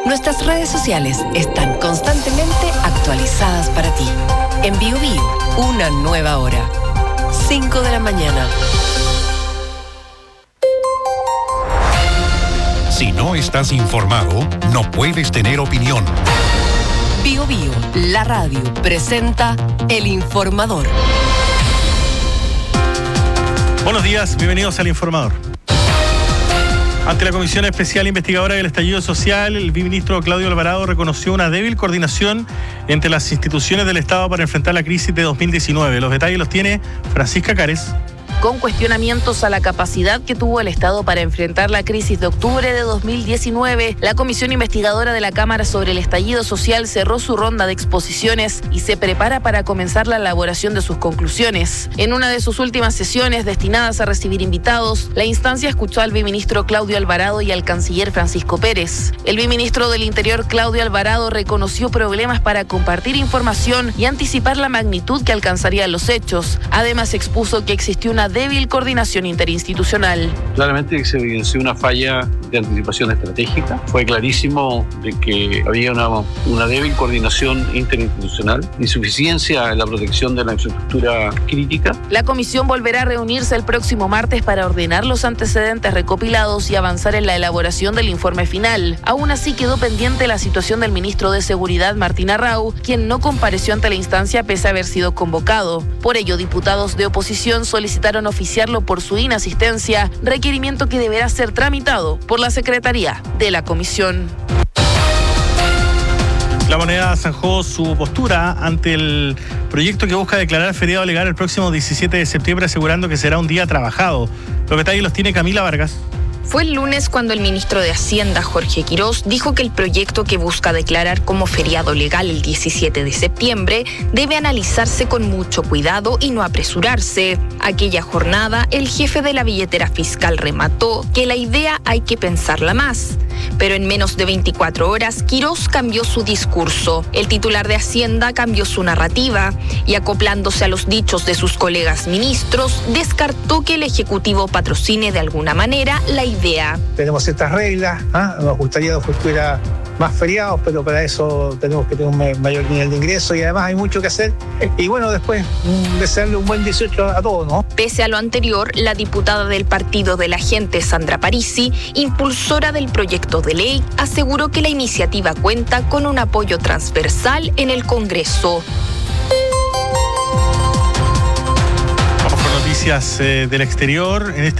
Nuestras redes sociales están constantemente actualizadas para ti. En BioBio, una nueva hora. 5 de la mañana. Si no estás informado, no puedes tener opinión. BioBio, la radio, presenta El Informador. Buenos días, bienvenidos al Informador. Ante la Comisión Especial Investigadora del Estallido Social, el viceministro Claudio Alvarado reconoció una débil coordinación entre las instituciones del Estado para enfrentar la crisis de 2019. Los detalles los tiene Francisca Cares. Con cuestionamientos a la capacidad que tuvo el Estado para enfrentar la crisis de octubre de 2019, la Comisión Investigadora de la Cámara sobre el Estallido Social cerró su ronda de exposiciones y se prepara para comenzar la elaboración de sus conclusiones. En una de sus últimas sesiones destinadas a recibir invitados, la instancia escuchó al viceministro Claudio Alvarado y al canciller Francisco Pérez. El viceministro del Interior, Claudio Alvarado, reconoció problemas para compartir información y anticipar la magnitud que alcanzarían los hechos. Además, expuso que existió una débil coordinación interinstitucional. Claramente se evidenció una falla de anticipación estratégica. Fue clarísimo de que había una débil coordinación interinstitucional, insuficiencia en la protección de la infraestructura crítica. La comisión volverá a reunirse el próximo martes para ordenar los antecedentes recopilados y avanzar en la elaboración del informe final. Aún así quedó pendiente la situación del ministro de Seguridad, Martín Arrau, quien no compareció ante la instancia pese a haber sido convocado. Por ello, diputados de oposición solicitaron oficiarlo por su inasistencia, requerimiento que deberá ser tramitado por la Secretaría de la Comisión. La Moneda zanjó su postura ante el proyecto que busca declarar feriado legal el próximo 17 de septiembre, asegurando que será un día trabajado. Los detalles los tiene Camila Vargas. Fue el lunes cuando el ministro de Hacienda, Jorge Quirós, dijo que el proyecto que busca declarar como feriado legal el 17 de septiembre debe analizarse con mucho cuidado y no apresurarse. Aquella jornada, el jefe de la billetera fiscal remató que la idea hay que pensarla más. Pero en menos de 24 horas, Quirós cambió su discurso. El titular de Hacienda cambió su narrativa y, acoplándose a los dichos de sus colegas ministros, descartó que el Ejecutivo patrocine de alguna manera la idea. Tenemos ciertas reglas, nos gustaría que fuera más feriados, pero para eso tenemos que tener un mayor nivel de ingreso y además hay mucho que hacer. Y bueno, después desearle un buen 18 a todos, ¿no? Pese a lo anterior, la diputada del Partido de la Gente, Sandra Parisi, impulsora del proyecto de ley, aseguró que la iniciativa cuenta con un apoyo transversal en el Congreso. Vamos con noticias del exterior.